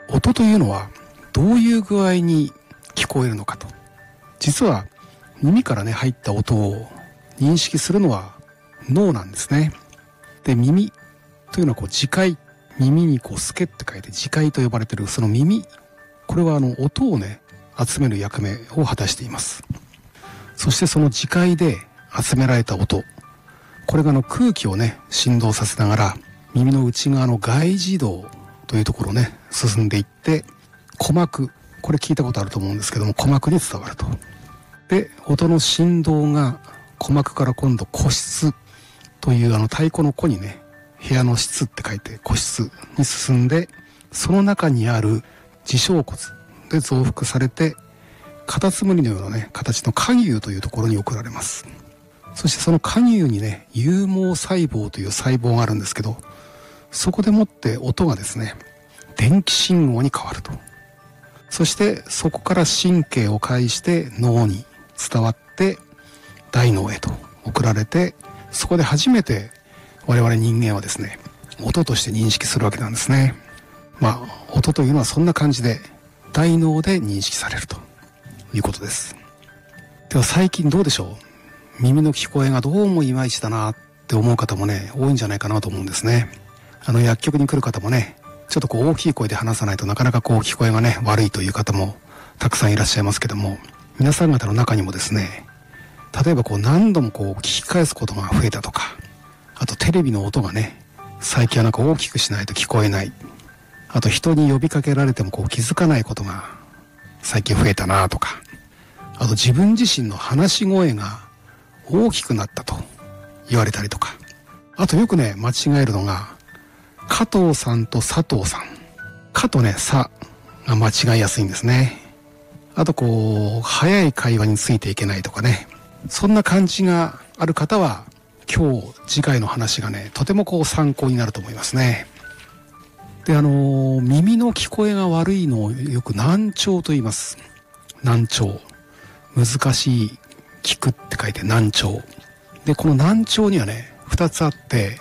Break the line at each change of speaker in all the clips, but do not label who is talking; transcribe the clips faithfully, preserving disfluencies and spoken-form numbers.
音というのはどういう具合に聞こえるのかと。実は耳からね入った音を認識するのは脳なんですね。で、耳というのはこう耳介、耳にこうスケって書いて耳介と呼ばれているその耳、これはあの音をね集める役目を果たしています。そしてその耳介で集められた音、これがあの空気をね振動させながら耳の内側の外耳道というところをね進んでいって鼓膜、これ聞いたことあると思うんですけども、鼓膜に伝わると。で、音の振動が鼓膜から今度鼓室というあの太鼓の鼓にね部屋の室って書いて鼓室に進んで、その中にある耳小骨で増幅されてカタツムリのようなね形の蝸牛というところに送られます。そしてその蝸牛にね有毛細胞という細胞があるんですけど、そこでもって音がですね電気信号に変わると。そしてそこから神経を介して脳に伝わって大脳へと送られて、そこで初めて我々人間はですね音として認識するわけなんですね。まあ音というのはそんな感じで大脳で認識されるということです。では最近どうでしょう、耳の聞こえがどうもいまいちだなって思う方もね多いんじゃないかなと思うんですね。あの薬局に来る方もね、ちょっとこう大きい声で話さないとなかなかこう聞こえがね悪いという方もたくさんいらっしゃいますけども、皆さん方の中にもですね、例えばこう何度もこう聞き返すことが増えたとか、あとテレビの音がね最近はなんか大きくしないと聞こえない、あと人に呼びかけられてもこう気づかないことが最近増えたなとか、あと自分自身の話し声が大きくなったと言われたりとか、あとよくね間違えるのが加藤さんと佐藤さん、加とねさが間違いやすいんですね。あとこう早い会話についていけないとかね、そんな感じがある方は今日次回の話がねとてもこう参考になると思いますね。で、あのー、耳の聞こえが悪いのをよく難聴と言います。難聴、難しい、聞くって書いて難聴で、この難聴にはねふたつあって、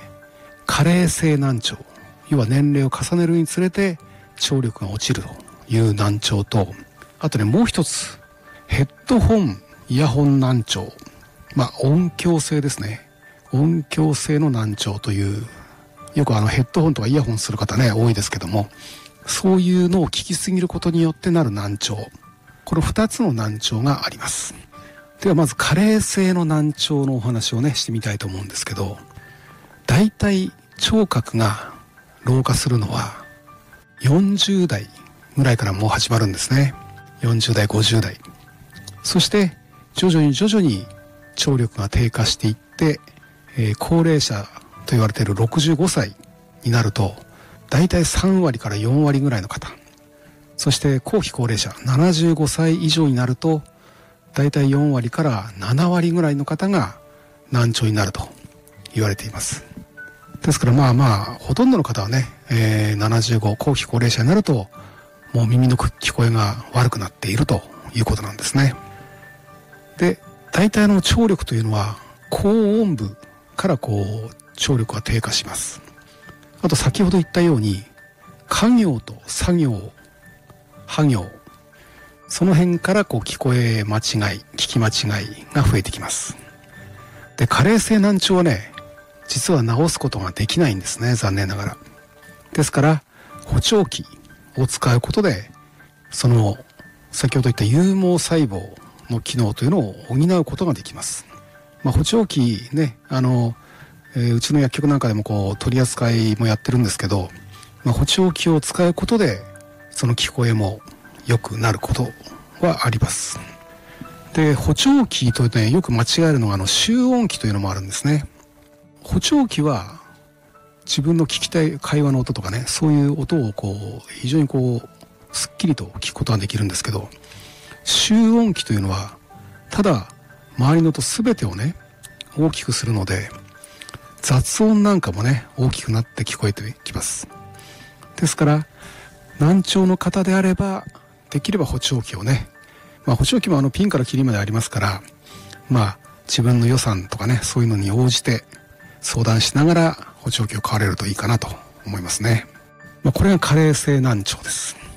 加齢性難聴、要は年齢を重ねるにつれて聴力が落ちるという難聴と、あとねもう一つヘッドホンイヤホン難聴、まあ音響性ですね、音響性の難聴という、よくあのヘッドホンとかイヤホンする方ね多いですけども、そういうのを聞きすぎることによってなる難聴、このふたつの難聴があります。ではまず加齢性の難聴のお話をねしてみたいと思うんですけど、だいたい聴覚が老化するのはよんじゅう代ぐらいからもう始まるんですね。よんじゅう代ごじゅう代、そして徐々に徐々に聴力が低下していって、えー、高齢者と言われているろくじゅうごさいになるとだいたいさん割からよん割ぐらいの方、そして後期高齢者ななじゅうごさい以上になるとだいたいよん割からなな割ぐらいの方が難聴になると言われています。ですからまあまあほとんどの方はね、えー、ななじゅうご後期高齢者になるともう耳の聞こえが悪くなっているということなんですね。で、大体の聴力というのは高音部からこう聴力が低下します。あと先ほど言ったように家行と作業、破行、その辺からこう聞こえ間違い、聞き間違いが増えてきます。で、加齢性難聴はね実は治すことができないんですね、残念ながら。ですから補聴器を使うことでその先ほど言った有毛細胞の機能というのを補うことができます。まあ、補聴器ね、あの、えー、うちの薬局なんかでもこう取り扱いもやってるんですけど、まあ、補聴器を使うことでその聞こえも良くなることはあります。で、補聴器とねよく間違えるのがあの集音器というのもあるんですね。補聴器は自分の聞きたい会話の音とかね、そういう音をこう非常にこうすっきりと聞くことができるんですけど、集音器というのはただ周りの音すべてをね大きくするので、雑音なんかもね大きくなって聞こえてきます。ですから難聴の方であればできれば補聴器をね、まあ補聴器もあのピンからキリまでありますから、まあ自分の予算とかねそういうのに応じて相談しながら補聴器を買われるといいかなと思いますね。まあ、これが加齢性難聴です。